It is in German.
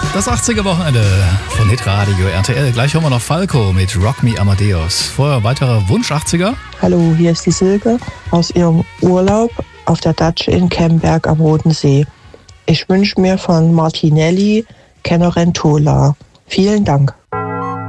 Das 80er-Wochenende von Hitradio RTL. Gleich hören wir noch Falco mit Rock Me Amadeus. Vorher weiterer Wunsch 80er. Hallo, hier ist die Silke aus ihrem Urlaub auf der Datsche in Kemberg am Roten See. Ich wünsche mir von Martinelli Cenerentola. Vielen Dank.